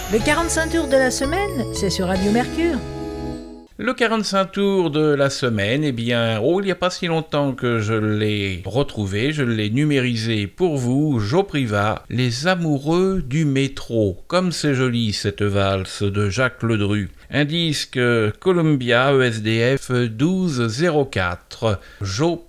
Le 45 tours de la semaine, c'est sur Radio Mercure. Le 45 tours de la semaine, il n'y a pas si longtemps que je l'ai retrouvé, je l'ai numérisé pour vous, Joe Privat, Les amoureux du métro. Comme c'est joli cette valse de Jacques Ledru. Un disque Columbia ESDF 1204, Joe